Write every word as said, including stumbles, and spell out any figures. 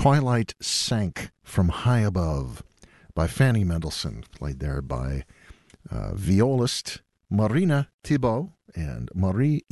Twilight Sank from High Above by Fanny Mendelssohn, played there by uh, violist Marina Thibault and Marie